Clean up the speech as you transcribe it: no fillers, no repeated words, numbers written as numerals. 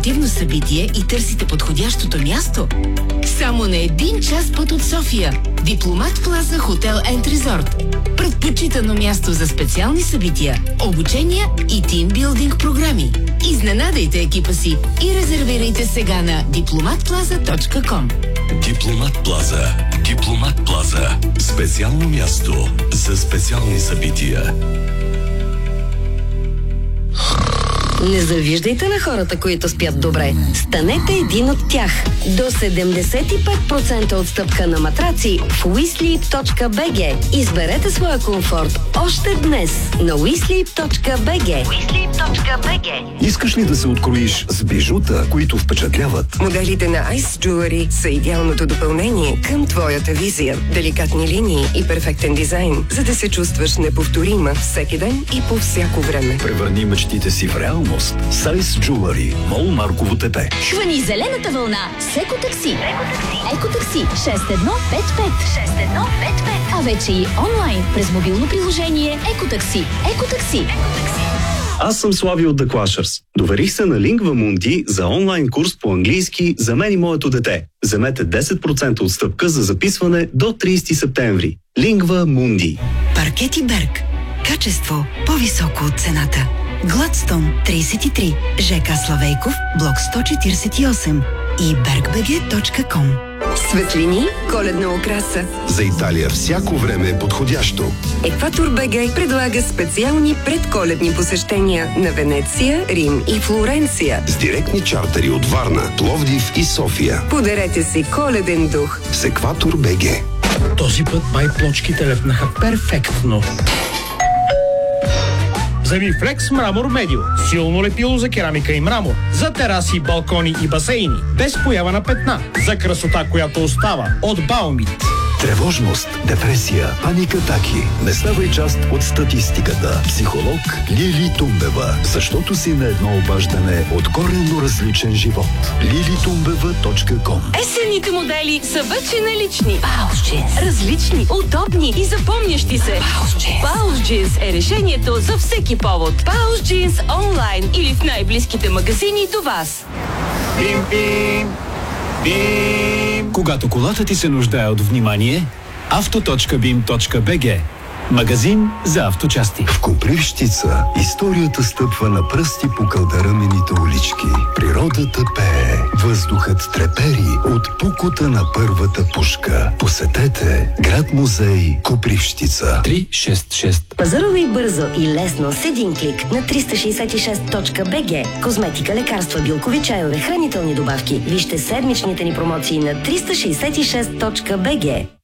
активно събитие и търсите подходящото място? Само на 1 час път от София. Дипломат Плаза Хотел енд Резорт. Предпочитано място за специални събития, обучения и тимбилдинг програми. Изненадайте екипа си и резервирайте сега на diplomatplaza.com. Дипломат Плаза. Дипломат Плаза. Специално място за специални събития. Не завиждайте на хората, които спят добре. Станете един от тях. До 75% отстъпка на матраци в WeSleep.bg. Изберете своя комфорт още днес на WeSleep.bg. Искаш ли да се откроиш с бижута, които впечатляват? Моделите на Ice Jewelry са идеалното допълнение към твоята визия. Деликатни линии и перфектен дизайн, за да се чувстваш неповторима всеки ден и по всяко време. Превърни мечтите си в реалност. Size Jewelry, Мол Марково ТП. Хвани зелената вълна с Екотакси. Екотакси 6155. А вече и онлайн през мобилно приложение Екотакси. Екотакси. Аз съм Слави от The Clashers. Доверих се на Lingva Mundi за онлайн курс по английски за мен и моето дете. Вземете 10% отстъпка за записване до 30 септември. Lingva Mundi. Паркети Берг. Качество по-високо от цената. Гладстон 33, ЖК Славейков, блок 148 и bergbg.com. Светлини, коледна украса. За Италия всяко време е подходящо. Екватор БГ предлага специални предколедни посещения на Венеция, Рим и Флоренция. С директни чартери от Варна, Пловдив и София. Подарете си коледен дух с Екватор БГ. Този път плочките лепнаха перфектно. Вземи Флекс Мрамор Медио. Силно лепило за керамика и мрамор. За тераси, балкони и басейни. Без поява на петна. За красота, която остава. От Баумит. Тревожност, депресия, паникатаки. Не ставай част от статистиката. Психолог Лили Тумбева. Защото си на едно обаждане от коренно различен живот. lilitumбева.com. Есенните модели са вече налични. Баус Джинс. Различни, удобни и запомнящи се. Баус Джинс. Баус Джинс е решението за всеки повод. Баус Джинс онлайн или в най-близките магазини до вас. Бим-бим! Когато колата ти се нуждае от внимание, auto.bim.bg. Магазин за авточасти. В Копривщица историята стъпва на пръсти по кълдарамените улички. Природата пее, въздухът трепери от пукота на първата пушка. Посетете град-музей Копривщица. 366. Пазарувай бързо и лесно с един клик на 366.bg. Козметика, лекарства, билкови чайове, хранителни добавки. Вижте седмичните ни промоции на 366.bg.